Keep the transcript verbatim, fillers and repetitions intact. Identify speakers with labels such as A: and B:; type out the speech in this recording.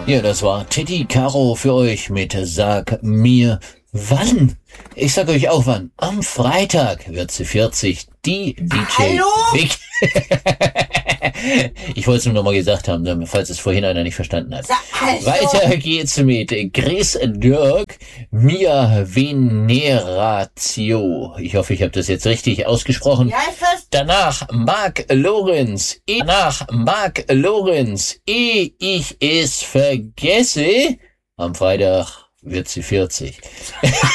A: Ja, das war Titi Caro für euch mit Sag mir wann. Ich sag euch auch wann. Am Freitag wird sie vierzig. Die D J
B: Hallo?
A: Vic. Ich wollte es nur noch mal gesagt haben, falls es vorhin einer nicht verstanden hat.
B: Also.
A: Weiter geht's mit Chris Dirk, Mia Veneratio. Ich hoffe, ich habe das jetzt richtig ausgesprochen.
B: Wie heißt das?
A: Danach Mark Lorenz. E- Danach Mark Lorenz. Ehe ich es vergesse, am Freitag wird sie vierzig.